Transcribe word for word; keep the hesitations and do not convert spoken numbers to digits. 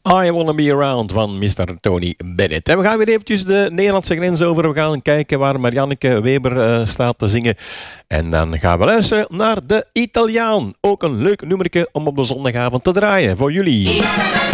I Wanna Be Around van mister Tony Bennett. En we gaan weer eventjes de Nederlandse grens over. We gaan kijken waar Marianneke Weber uh, staat te zingen. En dan gaan we luisteren naar de Italiaan. Ook een leuk nummertje om op de zondagavond te draaien voor jullie.